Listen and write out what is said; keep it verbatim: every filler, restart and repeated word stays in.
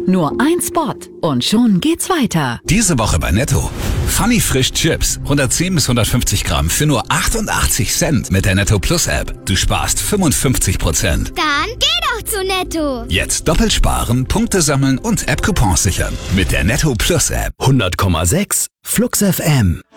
Nur ein Spot und schon geht's weiter. Diese Woche bei Netto. Funny Frisch Chips, hundertzehn bis hundertfünfzig Gramm für nur achtundachtzig Cent mit der Netto Plus App. Du sparst fünfundfünfzig Prozent. Dann geh doch zu Netto. Jetzt doppelt sparen, Punkte sammeln und App-Coupons sichern. Mit der Netto Plus App. hundert Komma sechs Flux F M.